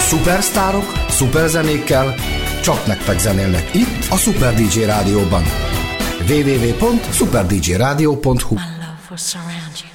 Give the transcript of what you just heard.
Szupersztárok, szuperzenékkel, csak nektek zenélnek itt a Super DJ Rádióban. www.superdjradio.hu My love will surround you.